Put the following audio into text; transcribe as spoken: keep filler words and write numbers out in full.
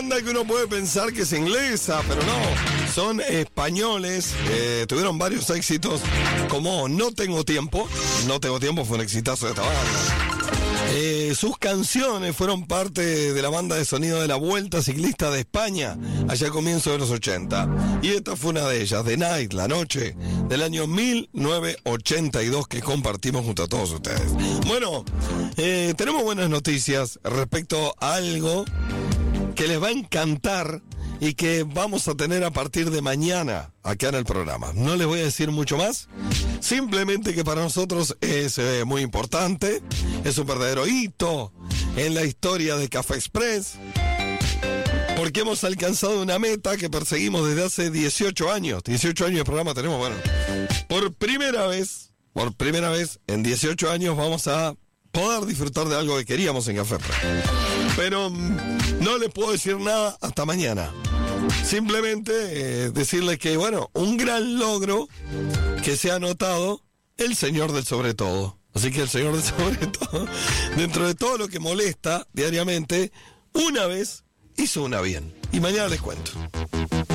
banda que uno puede pensar que es inglesa, pero no, son españoles, eh, tuvieron varios éxitos, como No Tengo Tiempo, No Tengo Tiempo fue un exitazo de esta banda. Eh, sus canciones fueron parte de la banda de sonido de la Vuelta Ciclista de España, allá a comienzos de los ochenta. Y esta fue una de ellas, The Night, La Noche, del año mil novecientos ochenta y dos, que compartimos junto a todos ustedes. Bueno, eh, tenemos buenas noticias respecto a algo que les va a encantar y que vamos a tener a partir de mañana acá en el programa. No les voy a decir mucho más, simplemente que para nosotros es eh, muy importante, es un verdadero hito en la historia de Café Express, porque hemos alcanzado una meta que perseguimos desde hace dieciocho años. dieciocho años de programa tenemos, bueno, por primera vez, por primera vez en dieciocho años vamos a poder disfrutar de algo que queríamos en Café Express. Pero no les puedo decir nada hasta mañana. Simplemente eh, decirles que, bueno, un gran logro que se ha notado el señor del sobre todo. Así que el señor del sobre todo, dentro de todo lo que molesta diariamente, una vez hizo una bien. Y mañana les cuento.